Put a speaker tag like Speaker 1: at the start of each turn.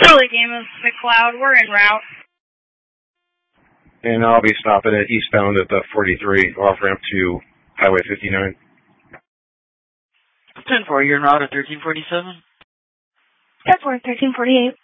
Speaker 1: Early game of McLeod. We're en route.
Speaker 2: And I'll be stopping at eastbound at the 43 off-ramp to Highway 59.
Speaker 3: 10-4, you're en route at 1347.
Speaker 1: 10-4, 1348.